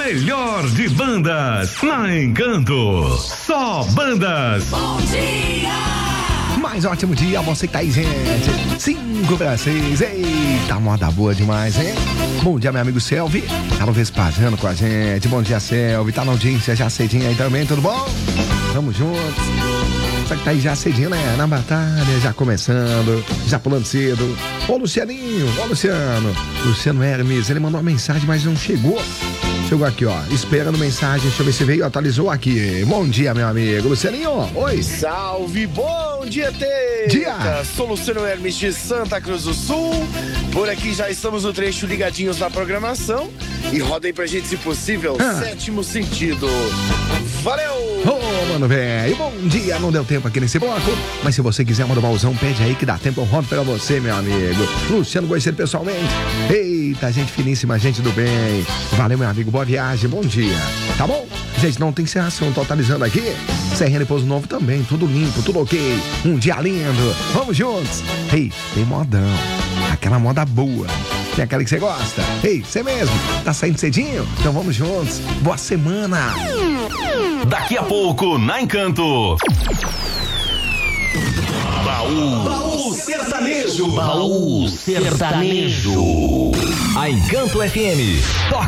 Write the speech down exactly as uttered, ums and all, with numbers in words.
melhor de bandas na Encanto. Só bandas. Bom dia! Mais ótimo dia, você que tá aí, gente. Cinco para seis. Eita, moda boa demais, hein? Bom dia, meu amigo Selvi. Tá no Vespajando com a gente. Bom dia, Selvi. Tá na audiência já cedinho aí também, tudo bom? Vamos juntos. Você que tá aí já cedinho, né? Na batalha, já começando, já pulando cedo. Ô, Lucianinho, ô, Luciano. Luciano Hermes, ele mandou uma mensagem, mas não chegou. Chegou aqui, ó, esperando mensagem. Deixa eu ver se veio, atualizou aqui. Bom dia, meu amigo. Lucianinho, oi. Salve, bom dia, Tê. Dia. Sou Luciano Hermes de Santa Cruz do Sul. Por aqui já estamos no trecho ligadinhos na programação. E roda aí pra gente, se possível, ah. Sétimo Sentido. Valeu! Ô, oh, mano, velho, bom dia. Não deu tempo aqui nesse bloco, mas se você quiser mandar um balzão, pede aí que dá tempo, eu rodo pra você, meu amigo. Luciano, conhecer pessoalmente. Eita, gente finíssima, gente do bem. Valeu, meu amigo, boa viagem, bom dia. Tá bom? Gente, não tem encerração, totalizando aqui. Serrano e Pouso Novo também, tudo limpo, tudo ok. Um dia lindo, vamos juntos. Ei, tem modão, aquela moda boa. Tem aquela que você gosta. Ei, você mesmo, tá saindo cedinho? Então vamos juntos. Boa semana. Daqui a pouco, na Encanto. Baú. Baú sertanejo. Baú sertanejo. A Encanto F M.